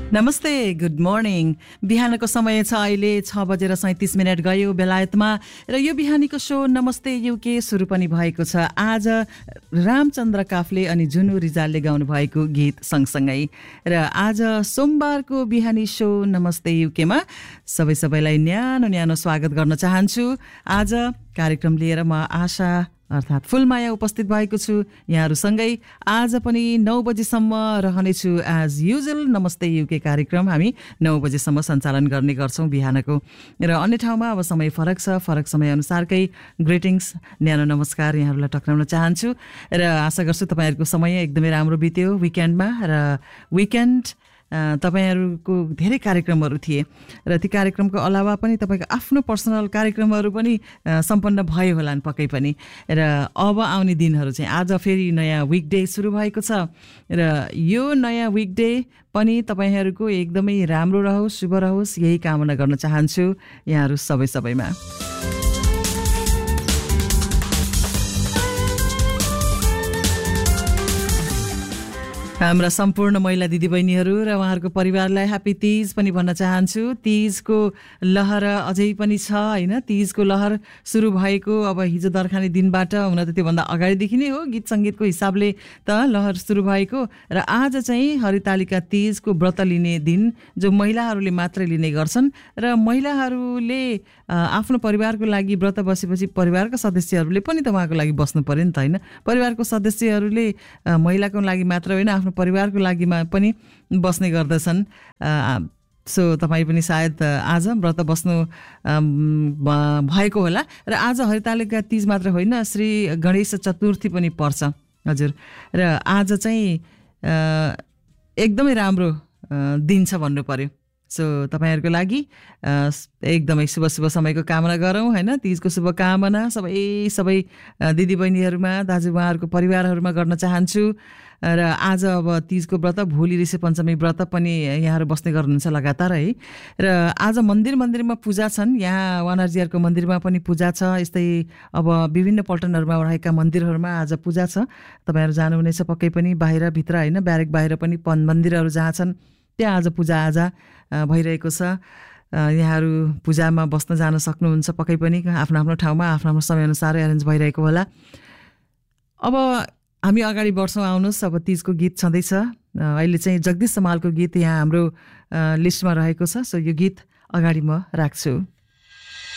नमस्ते, good morning. बिहानको समय छ अहिले 6:37 गयो बेलायतमा र यो बिहानीको सो नमस्ते युके सुरु पनि भएको छ। आज रामचन्द्र काफ्ले अनि जुनु रिजालले गाउनु भएको गीत सँगसँगै र आज सोमबारको बिहानी सो नमस्ते युकेमा सबैलाई न्यानो स्वागत गर्न चाहन्छु। आज कार्यक्रम लिएर म आशा अर्थात् फुलमाया उपस्थित भएको छु यहाँहरूसँगै। आज पनि 9 बजेसम्म रहनेछु एज युजुअल। नमस्ते युके कार्यक्रम हामी 9 बजेसम्म सञ्चालन गर्ने गर्छौँ बिहानको, र अन्य ठाउँमा अब समय फरक छ। फरक समयअनुसारकै ग्रिटिङ्स, न्यानो नमस्कार यहाँहरूलाई टक्राउन चाहन्छु र आशा गर्छु तपाईँहरूको समय एकदमै राम्रो बित्यो विकेन्डमा। र विकेन्ड तपाईँहरूको धेरै कार्यक्रमहरू थिए र ती कार्यक्रमको अलावा पनि तपाईँको आफ्नो पर्सनल कार्यक्रमहरू पनि सम्पन्न भयो होलान् पक्कै पनि। र अब आउने दिनहरू चाहिँ आज फेरि नयाँ विकडे सुरु भएको छ र यो नयाँ विकडे पनि तपाईँहरूको एकदमै राम्रो रहोस्, शुभ रहोस्, यही कामना गर्न चाहन्छु यहाँहरू सबैमा। हाम्रा सम्पूर्ण महिला दिदीबहिनीहरू र उहाँहरूको परिवारलाई ह्याप्पी तीज पनि भन्न चाहन्छु। तीजको लहर अझै पनि छ होइन। तीजको लहर सुरु भएको अब हिजो दर्खाने दिनबाट, हुन त त्योभन्दा अगाडिदेखि नै हो गीत सङ्गीतको हिसाबले त लहर सुरु भएको। र आज चाहिँ हरितालिका तीजको व्रत लिने दिन, जो महिलाहरूले मात्रै लिने गर्छन्। र महिलाहरूले आफ्नो परिवारको लागि व्रत बसेपछि परिवारका सदस्यहरूले पनि त उहाँको लागि बस्नु पर्यो नि त होइन। परिवारको सदस्यहरूले महिलाको लागि मात्र होइन, आफ्नो परिवारको लागिमा पनि बस्ने गर्दछन्। सो तपाईँ पनि सायद आज व्रत बस्नु भएको होला। र आज हरितालिका तीज मात्र होइन, श्री गणेश चतुर्थी पनि पर्छ हजुर। र आज चाहिँ एकदमै राम्रो दिन छ भन्नु पर्यो। सो तपाईँहरूको लागि एकदमै शुभ समयको कामना गरौँ होइन। तीजको शुभकामना सबै दिदीबहिनीहरूमा, दाजु उहाँहरूको परिवारहरूमा गर्न चाहन्छु। र आज अब तीजको व्रत, भोलि ऋषि पञ्चमी व्रत पनि यहाँहरू बस्ने गर्नुहुन्छ लगातार है। र आज मन्दिरमा पूजा छन्। यहाँ वानरजीहरूको मन्दिरमा पनि पूजा छ। यस्तै अब विभिन्न पल्टनहरूमा रहेका मन्दिरहरूमा आज पूजा छ। तपाईँहरू जानुहुनेछ पक्कै पनि, बाहिर भित्र होइन, ब्यारेक बाहिर पनि मन्दिरहरू जहाँ छन् त्यहाँ आज पूजाआजा भइरहेको छ। यहाँहरू पूजामा बस्न जान सक्नुहुन्छ पक्कै पनि। आफ्नो ठाउँमा आफ्नो समयअनुसार एरेन्ज भइरहेको होला। अब हामी अगाडि बढ्छौँ, आउनुहोस्। अब तीजको गीत छँदैछ। अहिले चाहिँ जगदीश समालको गीत यहाँ हाम्रो लिस्टमा रहेको छ। सो यो गीत अगाडि म राख्छु।